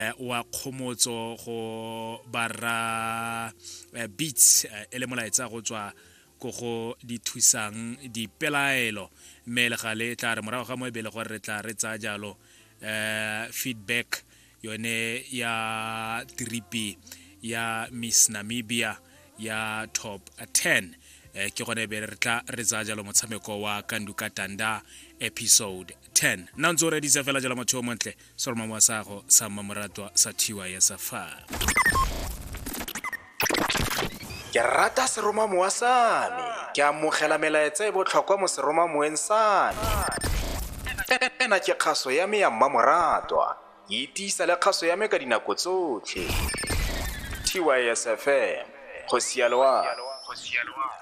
wa khomotso go barra beats ele molaetsa go tswa go go di thusang dipelaelo mme le gale tla re morago ga mo bele gore re tla re tsa jalo feedback yone ya 3B ya Miss Namibia ya top 10 ke gone be re tla re tsa jalo motshameko wa Kanduka Tanda episode 10 na ntse re di sa fela jalo motho montle soroma mo sago sa mamoratwa sa thiwa ya safari ke rata seroma moasane ke amogela melaetsa e botlhokwa mo seroma moeng sane ena ke kgaso ya me ya mmamoratwa ke itisa le kgaso ya me ka dinako tsotlhe TYS FM go sialwa